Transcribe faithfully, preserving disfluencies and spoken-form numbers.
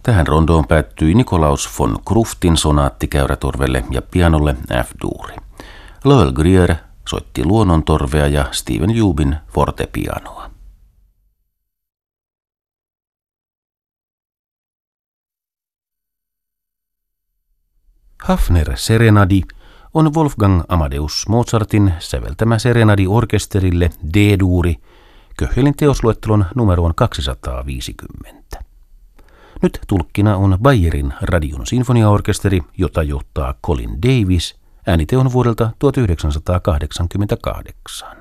Tähän rondoon päättyi Nikolaus von Kruftin sonaatti käyrätorvelle ja pianolle F-duuri. Lowell Greer soitti luonnontorvea ja Steven Jubin fortepianoa. Hafner Serenadi on Wolfgang Amadeus Mozartin säveltämä serenadi orkesterille D-duuri Köchelin teosluettelon numeroon kaksisataaviisikymmentä. Nyt tulkkina on Bayerin radion sinfoniaorkesteri, jota johtaa Colin Davis, ääniteon vuodelta tuhatyhdeksänsataakahdeksankymmentäkahdeksan.